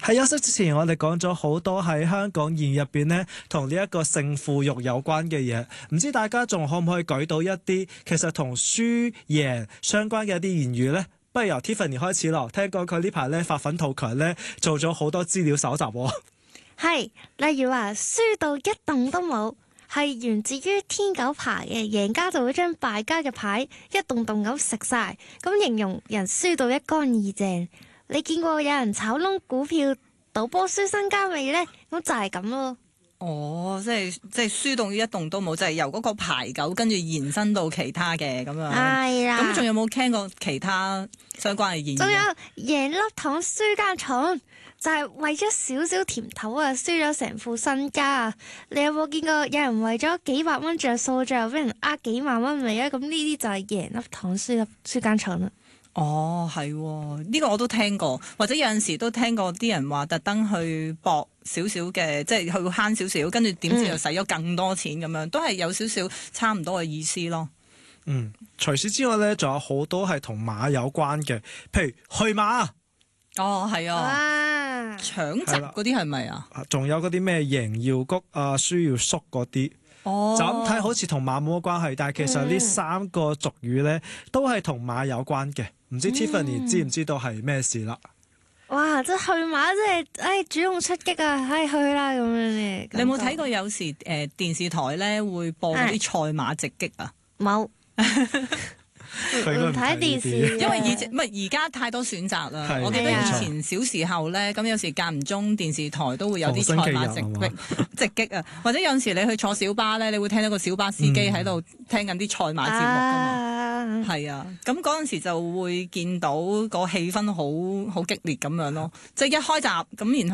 喺休息之前，我哋講咗好多喺香港言語入邊呢，同呢一個勝負欲有關嘅嘢。唔知大家仲可唔可以舉到一啲其實同輸贏相關嘅一啲言語呢？不如由 Tiffany 開始咯。聽講佢呢排咧發奮圖強咧，做咗好多資料搜集喎。 係，例如話輸到一棟都冇，係源自於天九牌嘅，贏家就會將敗家嘅牌一棟棟咁食晒，咁形容人輸到一乾二淨。你見過有人炒窿股票賭波輸身家未呢？咁就係咁咯。 哦，即係輸到一棟都冇，就係由嗰個牌九跟住延伸到其他嘅咁樣。 係啦。 咁仲有冇聽過其他相關嘅言語？ 仲有贏粒糖輸間廠，就係為咗少少甜頭啊，輸咗成副身家啊！你有冇見過有人為咗幾百蚊着數，最後俾人呃幾萬蚊未啊？咁呢啲就係贏粒糖輸間廠啦。 哦，係喎，呢個我都聽過，或者有陣時都聽過啲人話特登去搏少少嘅，即係去慳少少，跟住點知又使咗更多錢咁樣，都係有少少差唔多嘅意思咯。 除此之外咧，仲有好多係同馬有關嘅，譬如去馬。 哦，係啊，搶閘嗰啲係咪啊？ 仲有嗰啲咩贏要谷啊，輸要縮嗰啲。就咁睇好似同馬冇乜關係，但係其實呢三個俗語咧都係同馬有關嘅。唔知 Tiffany 知唔知道係咩事啦？ 哇！即係去馬，即係主動出擊啊！去啦咁樣嘅。 你有冇睇過有時電視台咧會播嗰啲賽馬直擊啊？ 冇。 唔睇電視， 因為而家太多選擇啦。我記得以前小時候咧，咁有時間唔中電視台都會有啲賽馬直擊啊，或者有陣時你去坐小巴咧，你會聽到個小巴司機喺度聽緊啲賽馬節目噶嘛。係啊，咁嗰陣時就會見到個氣氛好激烈咁樣咯，即係一開閘咁，然